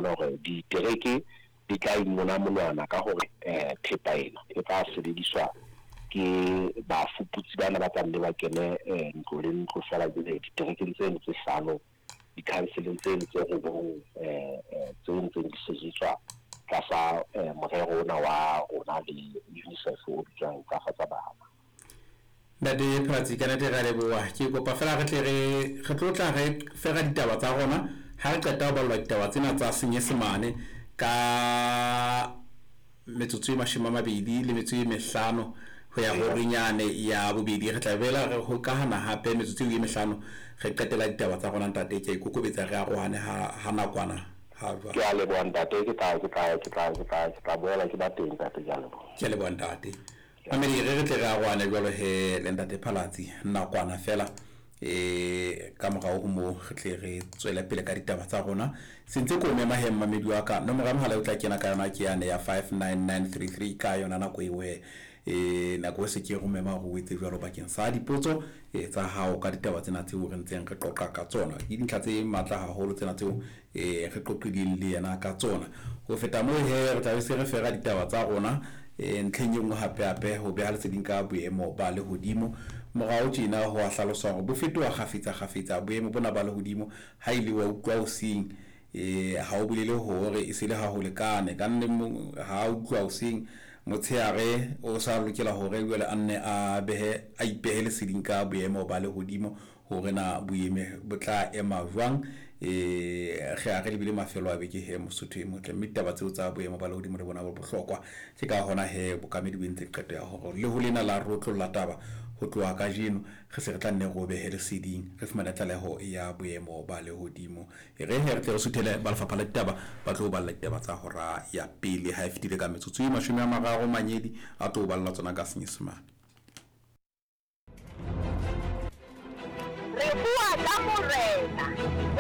hore ditereke di ka imona monwana ka hore thepa ena e tla sebediswa ke bafuputsi bana ba tlamme ba kene ntlo le ntlo fela diterekeng tseno tse hlano di-councileng tseno tse robong tseo ntseng di sejetswa tlasa morero ona wa rona le UNICEF o bitswang Ntlafatsa Bana. Ntate Phatsi ka nete ga leboa ke kopa fela re tle re tlo tla re fega ditaba tsa rona ha re qeta ho balla ditaba tsena tsa Senyesemane ka metsotso e 20 le metsotso e 5 ho ya ho rinyane ya bobedi re tla bela re hokahana hape metsotso e 5 re qetela ditaba tsa rona ntate ke ikokobetsa re arohane ha nakwana ha ba ke a leboa ntate ke tla boela ke ba teng ntate ke a leboa ntate Mamedi re tle re arohane jwalo he le ntate Phalatsi nakwana fela ka morao mo re tle re tswela pele ka ditaba tsa rona sentse ko mema he Mamedi wa ka no moga mohala o tla kena ka yona ke yane ya 59933 ka yona nako ewe nako se ke go mema go wetse jwalo bakeng sa dipotso tsa hao ka ditaba tsena tseo re ntseng re qoqa ka tsona ke dintlha tse matla haholo tsena tseo re qoqile le yena ka tsona go feta mo he re tla se re fera ditaba tsa rona ntlheng engwe hape ho beha letseding ka boemo ba le hodimo morao tjena ho a hlalosa hore bo fetoha kgafetsa boemo bona ba le hodimo ha ile wa utlwa o seng ha o bolele hore e se le ha ho lekane ka nne ha o utlwa o seng motsheare o sa lokela hore jwale anne a ipehe leseding ka boemo ba le hodimo hore na boeme bo tla ema jwang ge a re lebile mafelo a beke he Mosotho e motle mitaba tseo tsa boemo ba le hodimo re bona bo bohlokwa ke ka hona he bokamedi bo ntse qeto ya hore le ho lena la rotlo la taba ho tloa ka jeno ge se re tla nne go behe leseding re fumana tlaleho ya boemo ba le hodimo re re tle re suthele ba lefapha la ditaba ba tlo ba la ditaba tsa hora ya pele ha e fitile ka metsotso e 30 manyedi a tlo ba la tsona ka Senyesemane re bua ka morena